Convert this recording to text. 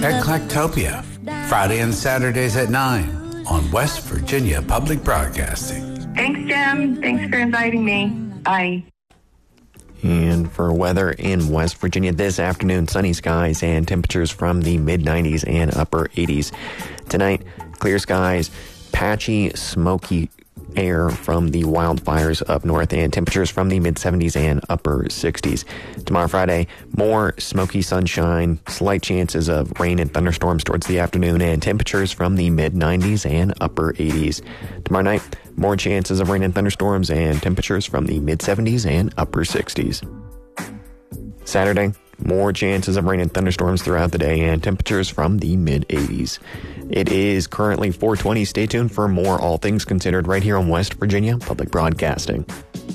Eclectopia, Friday and Saturdays at 9 on West Virginia Public Broadcasting. Thanks, Jim. Thanks for inviting me. Bye. And for weather in West Virginia this afternoon, sunny skies and temperatures from the mid-90s and upper 80s. Tonight, clear skies, patchy, smoky air from the wildfires up north, and temperatures from the mid-70s and upper 60s. Tomorrow, Friday, more smoky sunshine, slight chances of rain and thunderstorms towards the afternoon, and temperatures from the mid-90s and upper 80s. Tomorrow night, more chances of rain and thunderstorms, and temperatures from the mid-70s and upper 60s. Saturday, more chances of rain and thunderstorms throughout the day, and temperatures from the mid-80s. It is currently 4:20. Stay tuned for more All Things Considered right here on West Virginia Public Broadcasting.